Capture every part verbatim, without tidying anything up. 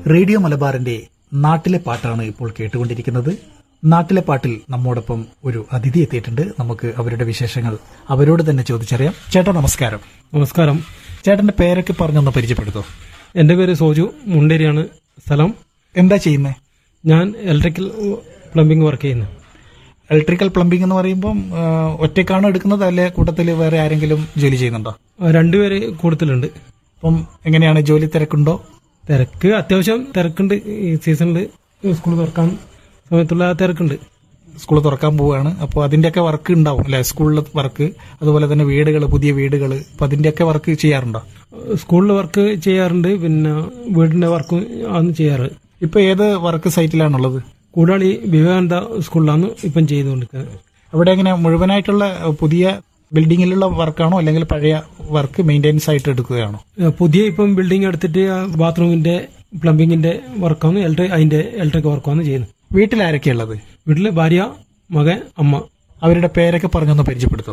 Radio മലബാറിന്റെ നാട്ടിലെ പാട്ടാണ് ഇപ്പോൾ കേട്ടുകൊണ്ടിരിക്കുന്നത്. നാട്ടിലെ പാട്ടിൽ നമ്മോടൊപ്പം ഒരു അതിഥി എത്തിയിട്ടുണ്ട്. നമുക്ക് അവരുടെ വിശേഷങ്ങൾ അവരോട് തന്നെ ചോദിച്ചറിയാം. ചേട്ടാ നമസ്കാരം. നമസ്കാരം. ചേട്ടന്റെ പേരൊക്കെ പറഞ്ഞൊന്ന് പരിചയപ്പെടുത്തോ? എന്റെ പേര് സോജു, മുണ്ടേരിയാണ് സ്ഥലം. എന്താ ചെയ്യുന്നത്? ഞാൻ ഇലക്ട്രിക്കൽ പ്ലംബിംഗ് വർക്ക് ചെയ്യുന്നു. ഇലക്ട്രിക്കൽ പ്ലംബിംഗ് എന്ന് പറയുമ്പോൾ ഒറ്റയ്ക്കാണോ എടുക്കുന്നത്, അല്ലെ കൂട്ടത്തിൽ വേറെ ആരെങ്കിലും ജോലി ചെയ്യുന്നുണ്ടോ? രണ്ടുപേര് കൂടുതലുണ്ട്. അപ്പം എങ്ങനെയാണ്, ജോലി തിരക്കുണ്ടോ? തിരക്ക് അത്യാവശ്യം തിരക്കുണ്ട്. ഈ സീസണിൽ സ്കൂൾ തുറക്കാൻ സമയത്തുള്ള തിരക്കുണ്ട്. സ്കൂൾ തുറക്കാൻ പോവുകയാണ്, അപ്പോൾ അതിന്റെയൊക്കെ വർക്ക് ഉണ്ടാവും അല്ലെ? സ്കൂളിലെ വർക്ക്, അതുപോലെ തന്നെ വീടുകൾ, പുതിയ വീടുകൾ, അപ്പൊ അതിന്റെയൊക്കെ വർക്ക് ചെയ്യാറുണ്ടോ? സ്കൂളിൽ വർക്ക് ചെയ്യാറുണ്ട്, പിന്നെ വീടിന്റെ വർക്കും ആണ് ചെയ്യാറ്. ഇപ്പൊ ഏത് വർക്ക് സൈറ്റിലാണുള്ളത്? കൂടാളി വിവേകാനന്ദ സ്കൂളിലാണ് ഇപ്പം ചെയ്തുകൊണ്ടിരിക്കുന്നത്. അവിടെ എങ്ങനെ മുഴുവനായിട്ടുള്ള പുതിയ ബിൽഡിങ്ങിലുള്ള വർക്കാണോ, അല്ലെങ്കിൽ പഴയ വർക്ക് മെയിൻ്റെനൻസ് ആയിട്ട് എടുക്കുകയാണോ? പുതിയ ഇപ്പം ബിൽഡിംഗ് എടുത്തിട്ട് ബാത്റൂമിന്റെ പ്ലംബിങ്ങിന്റെ വർക്കാണ്, ഇലക്ട്രിക് അതിന്റെ ഇലക്ട്രിക് വർക്കാണ് ചെയ്യുന്നത്. വീട്ടിൽ ആരൊക്കെയുള്ളത്? വീട്ടില് ഭാര്യ, മകൻ, അമ്മ. അവരുടെ പേരൊക്കെ പറഞ്ഞൊന്ന് പരിചയപ്പെടുത്തോ?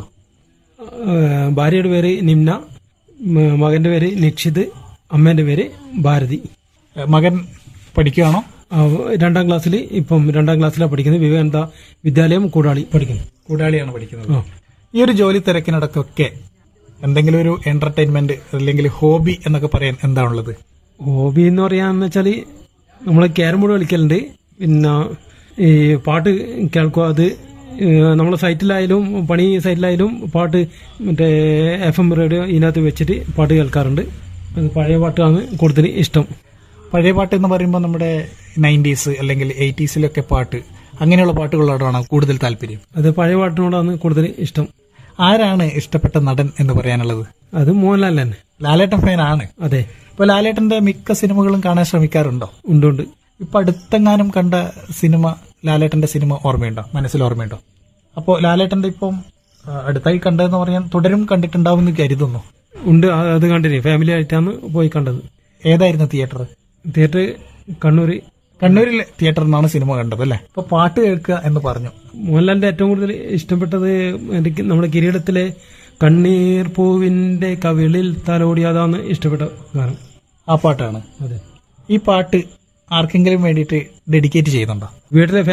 ഭാര്യയുടെ പേര് നിംന, മകന്റെ പേര് നിക്ഷിത്, അമ്മേന്റെ പേര് ഭാരതി. മകൻ പഠിക്കുകയാണോ? രണ്ടാം ക്ലാസ്സിൽ ഇപ്പം രണ്ടാം ക്ലാസ്സിലാണ് പഠിക്കുന്നത്. വിവേകാനന്ദ വിദ്യാലയം കൂടാളി പഠിക്കുന്നു. കൂടാളിയാണ് പഠിക്കുന്നത്. ഈ ഒരു ജോലി തിരക്കിനിടക്കൊക്കെ എന്തെങ്കിലും ഒരു എന്റർടൈൻമെന്റ് അല്ലെങ്കിൽ ഹോബി എന്നൊക്കെ പറയാൻ എന്താണുള്ളത്? ഹോബി എന്ന് പറയാന്ന് വെച്ചാല് നമ്മള് ക്യാരം ബോർഡ് കളിക്കലുണ്ട്, പിന്നെ ഈ പാട്ട് കേൾക്കുക. അത് നമ്മളെ സൈറ്റിലായാലും പണി സൈറ്റിലായാലും പാട്ട് മറ്റേ എഫ് എം റേഡിയോ ഇതിനകത്ത് വെച്ചിട്ട് പാട്ട് കേൾക്കാറുണ്ട്. അത് പഴയ പാട്ടാണ് കൂടുതൽ ഇഷ്ടം. പഴയ പാട്ട് എന്ന് പറയുമ്പോൾ നമ്മുടെ നയൻറ്റീസ് അല്ലെങ്കിൽ എയ്റ്റീസിലൊക്കെ പാട്ട്, അങ്ങനെയുള്ള പാട്ടുകളോടാണ് കൂടുതൽ താല്പര്യം? അത് പഴയ പാട്ടിനോടാണ് കൂടുതൽ ഇഷ്ടം. ആരാണ് ഇഷ്ടപ്പെട്ട നടൻ എന്ന് പറയാനുള്ളത്? അത് മോഹൻലാൽ തന്നെ. ലാലേട്ടൻ ഫാനാണ്? അതെ. ഇപ്പൊ ലാലേട്ടന്റെ മിക്ക സിനിമകളും കാണാൻ ശ്രമിക്കാറുണ്ടോ? ഉണ്ട് ഉണ്ട്. ഇപ്പൊ അടുത്തെങ്ങാനും കണ്ട സിനിമ, ലാലേട്ടന്റെ സിനിമ ഓർമ്മയുണ്ടോ? മനസ്സിൽ ഓർമ്മയുണ്ടോ? അപ്പോ ലാലേട്ടന്റെ ഇപ്പം അടുത്തായി കണ്ടതെന്ന് പറയാൻ തുടരും കണ്ടിട്ടുണ്ടാവും എന്ന് കരുതുന്നു. ഉണ്ട്, അത് കണ്ടിന്. ഫാമിലി ആയിട്ടാണ് പോയി കണ്ടത്. ഏതായിരുന്നു തിയേറ്റർ? തിയേറ്റർ കണ്ണൂര്. കണ്ണൂരിലെ തിയേറ്ററിൽ നിന്നാണ് സിനിമ കണ്ടത് അല്ലെ? ഇപ്പൊ പാട്ട് കേൾക്കുക എന്ന് പറഞ്ഞു. മോഹൻലാലിന്റെ ഏറ്റവും കൂടുതൽ ഇഷ്ടപ്പെട്ടത് എനിക്ക് നമ്മുടെ കിരീടത്തിലെ കണ്ണീർ പൂവിന്റെ കവിളിൽ തലോടി, അതാണ് ഇഷ്ടപ്പെട്ട ഗാനം. ആ പാട്ടാണ്. അതെ. ഈ പാട്ട് ആർക്കെങ്കിലും വേണ്ടിയിട്ട് ഡെഡിക്കേറ്റ് ചെയ്യുന്നുണ്ടോ? വീട്ടിലെ